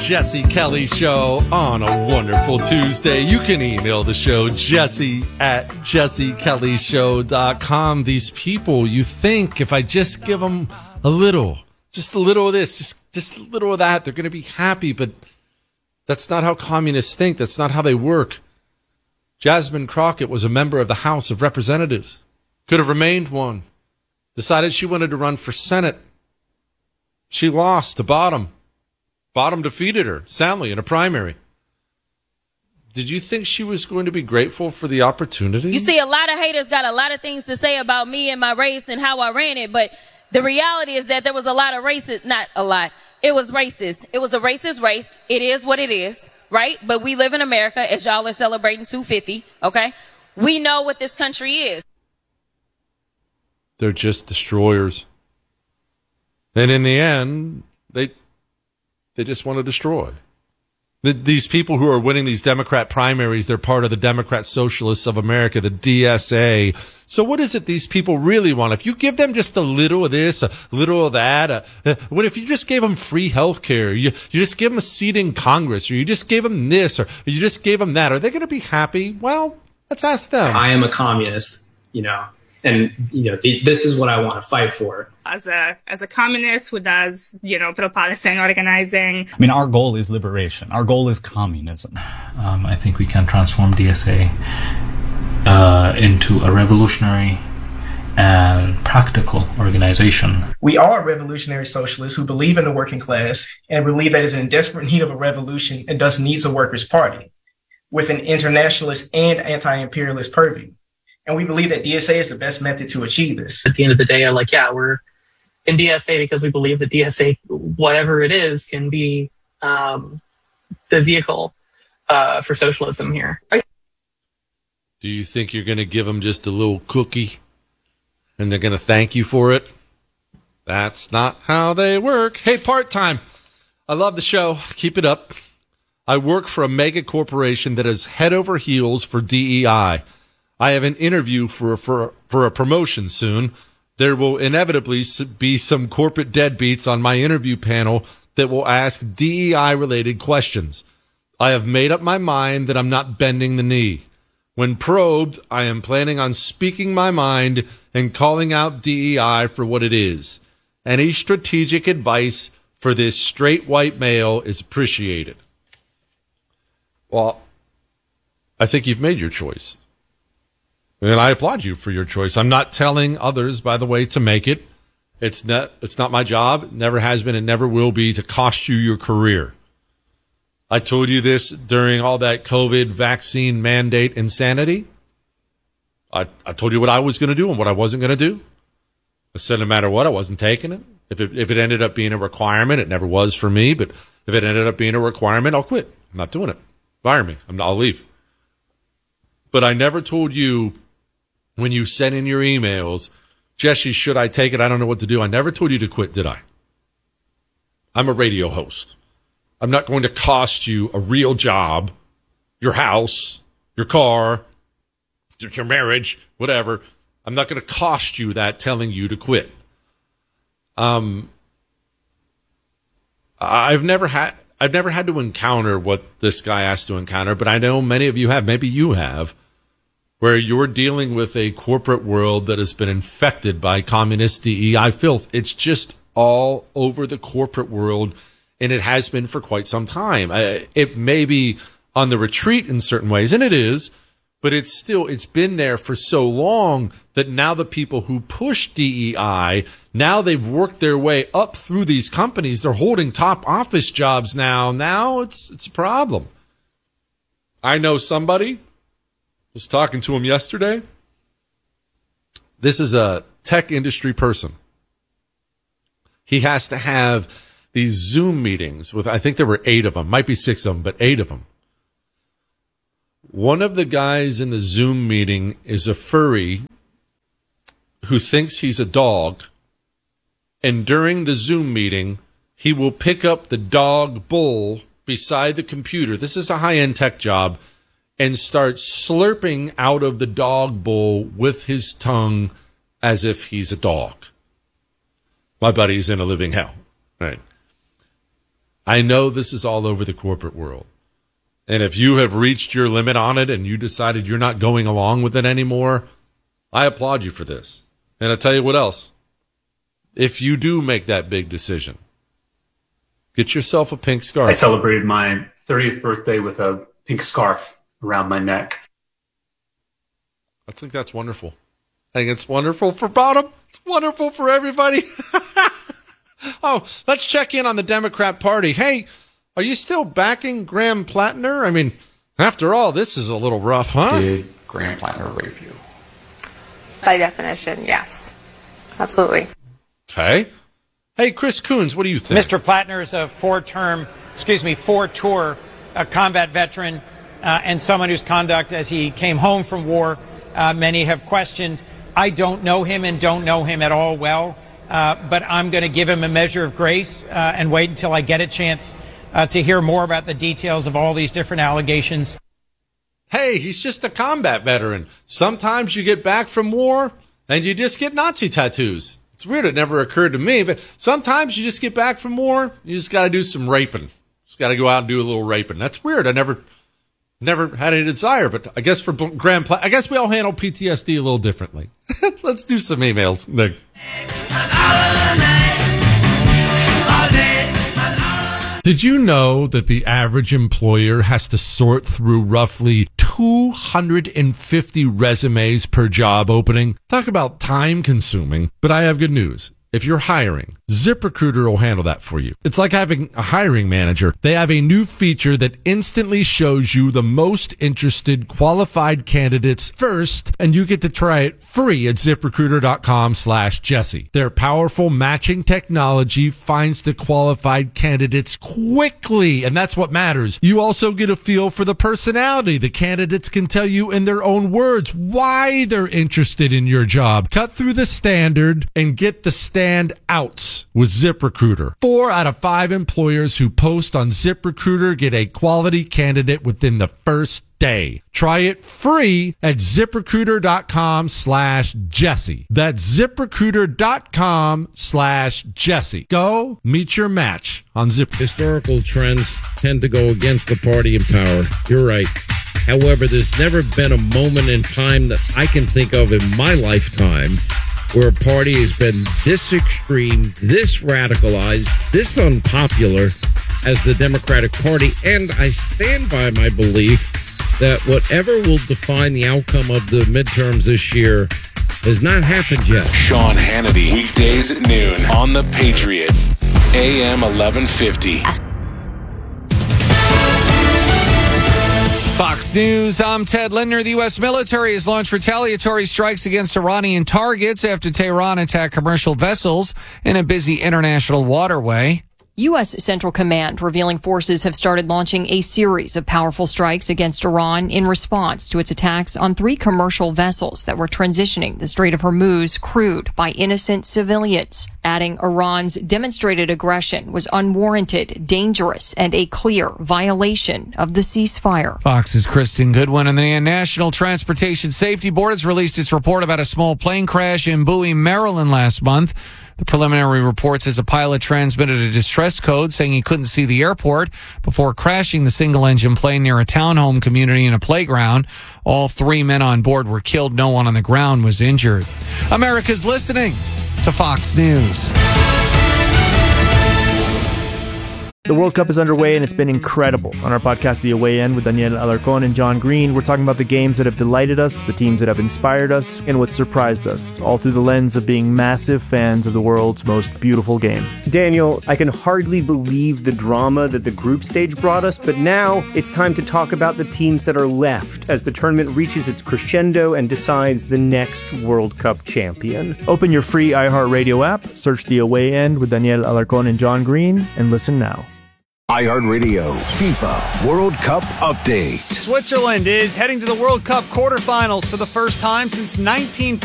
Jesse Kelly Show on a wonderful Tuesday. You can email the show, jesse@jessekellyshow.com. These people, you think if I just give them a little, just a little of this, just a little of that, they're going to be happy. But that's not how communists think. That's not how they work. Jasmine Crockett was a member of the House of Representatives. Could have remained one. Decided she wanted to run for Senate. She lost to Bottom. Bottom defeated her soundly in a primary. Did you think she was going to be grateful for the opportunity? You see, a lot of haters got a lot of things to say about me and my race and how I ran it, but the reality is that there was a lot of racist, not a lot. It was racist. It was a racist race. It is what it is, right? But we live in America, as y'all are celebrating 250, okay? We know what this country is. They're just destroyers. And in the end, they just want to destroy. These people who are winning these Democrat primaries, they're part of the Democrat Socialists of America, the DSA. So what is it these people really want? If you give them just a little of this, a little of that, what if you just gave them free health care? You just give them a seat in Congress, or you just gave them this, or you just gave them that. Are they going to be happy? Well, let's ask them. I am a communist, and this is what I want to fight for. As a communist who does, pro-Palestine organizing. I mean, our goal is liberation. Our goal is communism. I think we can transform DSA into a revolutionary and practical organization. We are revolutionary socialists who believe in the working class and believe that it's in desperate need of a revolution and thus needs a workers' party with an internationalist and anti-imperialist purview. And we believe that DSA is the best method to achieve this. At the end of the day, I'm like, yeah, we're in DSA because we believe that DSA, whatever it is, can be the vehicle for socialism here. Do you think you're going to give them just a little cookie and they're going to thank you for it? That's not how they work. Hey, part-time. I love the show. Keep it up. I work for a mega corporation that is head over heels for DEI. I have an interview for a promotion soon. There will inevitably be some corporate deadbeats on my interview panel that will ask DEI-related questions. I have made up my mind that I'm not bending the knee. When probed, I am planning on speaking my mind and calling out DEI for what it is. Any strategic advice for this straight white male is appreciated. Well, I think you've made your choice. And I applaud you for your choice. I'm not telling others, by the way, to make it. It's not my job. It never has been and never will be to cost you your career. I told you this during all that COVID vaccine mandate insanity. I told you what I was going to do and what I wasn't going to do. I said no matter what, I wasn't taking it. If it ended up being a requirement, it never was for me. But if it ended up being a requirement, I'll quit. I'm not doing it. Fire me. I'll leave. But I never told you when you sent in your emails, Jesse, should I take it? I don't know what to do. I never told you to quit, did I? I'm a radio host. I'm not going to cost you a real job, your house, your car, your marriage, whatever. I'm not going to cost you that telling you to quit. I've never had to encounter what this guy has to encounter, but I know many of you have. Maybe you have, where you're dealing with a corporate world that has been infected by communist DEI filth. It's just all over the corporate world, and it has been for quite some time. It may be on the retreat in certain ways, and it is, but it's been there for so long that now the people who push DEI, now they've worked their way up through these companies. They're holding top office jobs now. Now it's a problem. I know somebody, was talking to him yesterday. This is a tech industry person. He has to have these Zoom meetings with, I think there were 8 of them, might be 6 of them, but 8 of them. One of the guys in the Zoom meeting is a furry who thinks he's a dog. And during the Zoom meeting, he will pick up the dog bowl beside the computer. This is a high-end tech job. And start slurping out of the dog bowl with his tongue as if he's a dog. My buddy's in a living hell. Right. I know this is all over the corporate world. And if you have reached your limit on it and you decided you're not going along with it anymore, I applaud you for this. And I'll tell you what else. If you do make that big decision, get yourself a pink scarf. I celebrated my 30th birthday with a pink scarf around my neck. I think that's wonderful. I think it's wonderful for Bottom. It's wonderful for everybody. Oh, let's check in on the Democrat Party. Hey, are you still backing Graham Plattner? I mean, after all, this is a little rough, huh? Did Graham Plattner rape you? By definition, yes. Absolutely. Okay. Hey, Chris Coons, what do you think? Mr. Plattner is a four-tour combat veteran and someone whose conduct as he came home from war, many have questioned. I don't know him and don't know him at all well, but I'm going to give him a measure of grace and wait until I get a chance to hear more about the details of all these different allegations. Hey, he's just a combat veteran. Sometimes you get back from war and you just get Nazi tattoos. It's weird. It never occurred to me, but sometimes you just get back from war. You just got to do some raping. Just got to go out and do a little raping. That's weird. I never had any desire, but I guess for Graham Platt, I guess we all handle PTSD a little differently. Let's do some emails next. Did you know that the average employer has to sort through roughly 250 resumes per job opening? Talk about time consuming, but I have good news. If you're hiring, ZipRecruiter will handle that for you. It's like having a hiring manager. They have a new feature that instantly shows you the most interested qualified candidates first, and you get to try it free at ZipRecruiter.com/Jesse. Their powerful matching technology finds the qualified candidates quickly, and that's what matters. You also get a feel for the personality. The candidates can tell you in their own words why they're interested in your job. Cut through the standard and get the standouts with ZipRecruiter. 4 out of 5 employers who post on ZipRecruiter get a quality candidate within the first day. Try it free at ZipRecruiter.com/Jesse. That's ZipRecruiter.com/Jesse. Go meet your match on Zip. Historical trends tend to go against the party in power. You're right. However, there's never been a moment in time that I can think of in my lifetime where a party has been this extreme, this radicalized, this unpopular as the Democratic Party. And I stand by my belief that whatever will define the outcome of the midterms this year has not happened yet. Sean Hannity, weekdays at noon on The Patriot, AM 1150. Fox News, I'm Ted Linder. The U.S. military has launched retaliatory strikes against Iranian targets after Tehran attacked commercial vessels in a busy international waterway. U.S. Central Command revealing forces have started launching a series of powerful strikes against Iran in response to its attacks on 3 commercial vessels that were transitioning the Strait of Hormuz crewed by innocent civilians, adding Iran's demonstrated aggression was unwarranted, dangerous, and a clear violation of the ceasefire. Fox's Kristen Goodwin and the National Transportation Safety Board has released its report about a small plane crash in Bowie, Maryland last month. The preliminary report says a pilot transmitted a distress code saying he couldn't see the airport before crashing the single-engine plane near a townhome community and a playground. All 3 men on board were killed. No one on the ground was injured. America's listening to Fox News. The World Cup is underway and it's been incredible. On our podcast, The Away End, with Daniel Alarcón and John Green, we're talking about the games that have delighted us, the teams that have inspired us, and what surprised us, all through the lens of being massive fans of the world's most beautiful game. Daniel, I can hardly believe the drama that the group stage brought us, but now it's time to talk about the teams that are left as the tournament reaches its crescendo and decides the next World Cup champion. Open your free iHeartRadio app, search The Away End with Daniel Alarcón and John Green, and listen now. iHeartRadio FIFA World Cup Update. Switzerland is heading to the World Cup quarterfinals for the first time since